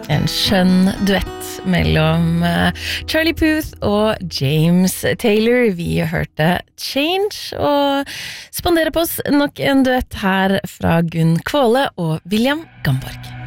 En skjønn duett mellom Charlie Puth og James Taylor. Vi hørte Change, og spanderer på oss nok en duett her fra Gunn Kvåle og William Gamborg.